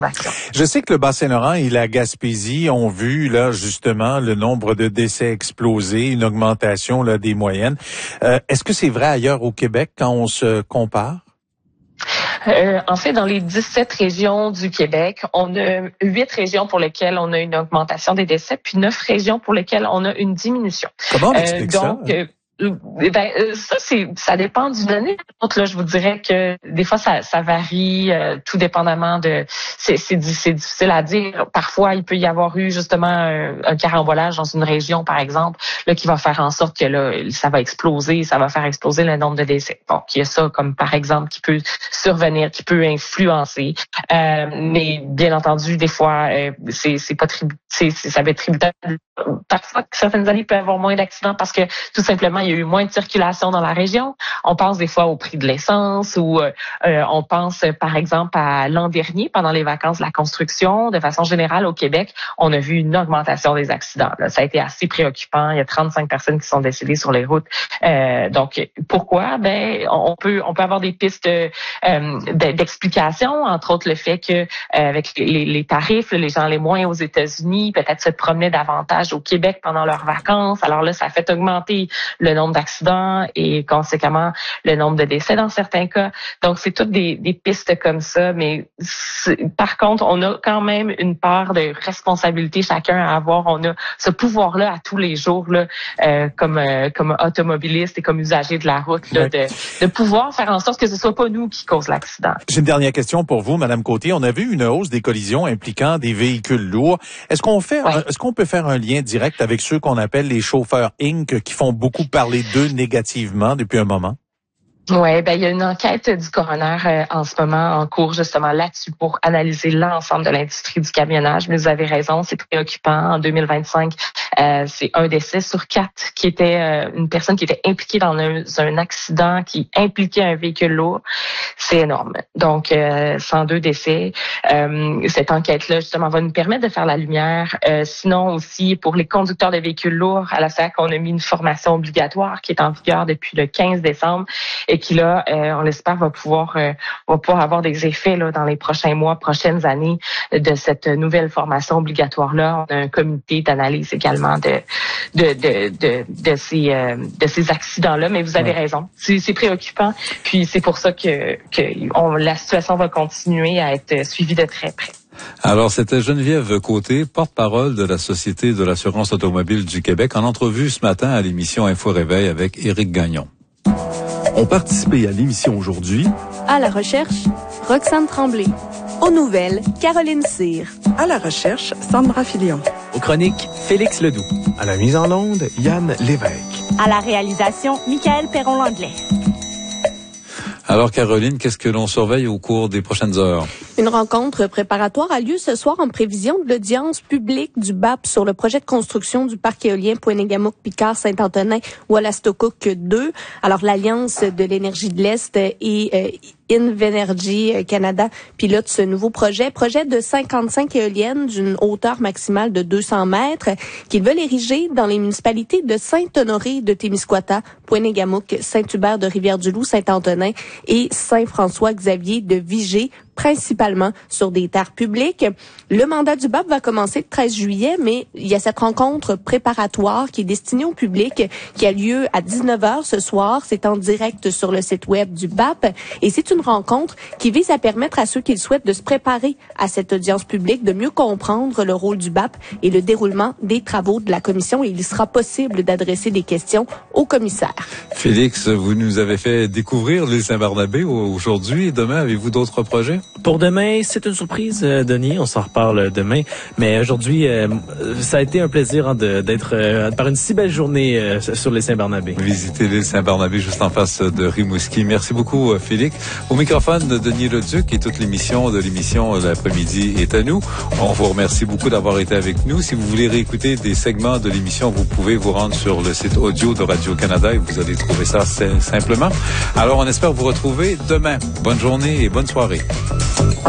d'action. Je sais que le Bas-Saint-Laurent et la Gaspésie ont vu là justement le nombre de décès exploser, une augmentation là des moyennes. Est-ce que c'est vrai ailleurs au Québec quand on se compare? En fait, dans les 17 régions du Québec, on a 8 régions pour lesquelles on a une augmentation des décès, puis 9 régions pour lesquelles on a une diminution. Comment on explique ça? Ça dépend d'une année. Là, je vous dirais que des fois ça varie, tout dépendamment de. C'est difficile à dire. Parfois, il peut y avoir eu justement un carambolage dans une région, par exemple, là qui va faire en sorte que là ça va exploser, ça va faire exploser le nombre de décès. Donc, il y a ça comme par exemple qui peut survenir, qui peut influencer. Mais bien entendu, des fois, c'est pas ça va être tributaire. Parfois, certaines années, il peut y avoir moins d'accidents parce que tout simplement, il y a eu moins de circulation dans la région. On pense des fois au prix de l'essence ou on pense, par exemple, à l'an dernier, pendant les vacances de la construction. De façon générale, au Québec, on a vu une augmentation des accidents. Là. Ça a été assez préoccupant. Il y a 35 personnes qui sont décédées sur les routes. Donc, pourquoi? On peut avoir des pistes d'explication, entre autres le fait que avec les tarifs, les gens les moins aux États-Unis, peut-être se promenaient davantage au Québec pendant leurs vacances. Alors là, ça a fait augmenter le nombre d'accidents et conséquemment le nombre de décès dans certains cas. Donc, c'est toutes des pistes comme ça. Mais par contre, on a quand même une part de responsabilité chacun à avoir. On a ce pouvoir-là à tous les jours là, comme automobiliste et comme usager de la route, là, de pouvoir faire en sorte que ce soit pas nous qui causent l'accident. J'ai une dernière question pour vous, Madame Côté. On a vu une hausse des collisions impliquant des véhicules lourds. Est-ce qu'on peut faire un lien direct avec ceux qu'on appelle les chauffeurs Inc. qui font beaucoup parler d'eux négativement depuis un moment? Oui, il y a une enquête du coroner en ce moment en cours justement là-dessus pour analyser l'ensemble de l'industrie du camionnage. Mais vous avez raison, c'est préoccupant. En 2025, c'est un décès sur 4 qui était une personne qui était impliquée dans un accident qui impliquait un véhicule lourd. C'est énorme. Donc, 102 décès. Cette enquête-là, justement, va nous permettre de faire la lumière. Sinon aussi, pour les conducteurs de véhicules lourds, à la SAC, on a mis une formation obligatoire qui est en vigueur depuis le 15 décembre et qui, là, on l'espère, va pouvoir avoir des effets là dans les prochains mois, prochaines années de cette nouvelle formation obligatoire-là. On a un comité d'analyse également de ces accidents-là. Mais vous avez raison, c'est préoccupant. Puis c'est pour ça que la situation va continuer à être suivie de très près. Alors, c'était Geneviève Côté, porte-parole de la Société de l'assurance automobile du Québec, en entrevue ce matin à l'émission Info Réveil avec Éric Gagnon. Ont participé à l'émission aujourd'hui à la recherche, Roxane Tremblay. Aux nouvelles, Caroline Cyr. À la recherche, Sandra Filion. Aux chroniques, Félix Ledoux. À la mise en onde, Yann Lévesque. À la réalisation, Michael Perron-Langlais. Alors, Caroline, qu'est-ce que l'on surveille au cours des prochaines heures? Une rencontre préparatoire a lieu ce soir en prévision de l'audience publique du BAP sur le projet de construction du parc éolien Pointe-Négamouk-Picard-Saint-Antonin-Wolastoquk 2. Alors, l'Alliance de l'énergie de l'Est et Invenergy Canada pilote ce nouveau projet de 55 éoliennes d'une hauteur maximale de 200 mètres qu'ils veulent ériger dans les municipalités de Saint-Honoré de Témiscouata, Pointe-Négamouk, Saint-Hubert de Rivière-du-Loup, Saint-Antonin et Saint-François-Xavier de Vigée, principalement sur des terres publiques. Le mandat du BAP va commencer le 13 juillet, mais il y a cette rencontre préparatoire qui est destinée au public, qui a lieu à 19h ce soir. C'est en direct sur le site web du BAP et c'est une rencontre qui vise à permettre à ceux qui le souhaitent de se préparer à cette audience publique, de mieux comprendre le rôle du BAP et le déroulement des travaux de la commission. Et il sera possible d'adresser des questions au commissaire. Félix, vous nous avez fait découvrir l'île Saint-Barnabé aujourd'hui et demain, avez-vous d'autres projets? Pour demain, c'est une surprise, Denis. On s'en reparle demain. Mais aujourd'hui, ça a été un plaisir d'être par une si belle journée sur l'île Saint-Barnabé. Visiter l'île Saint-Barnabé juste en face de Rimouski. Merci beaucoup, Félix. Au microphone de Denis Leduc et toute l'émission l'après-midi est à nous. On vous remercie beaucoup d'avoir été avec nous. Si vous voulez réécouter des segments de l'émission, vous pouvez vous rendre sur le site audio de Radio-Canada et vous allez trouver ça simplement. Alors, on espère vous retrouver demain. Bonne journée et bonne soirée.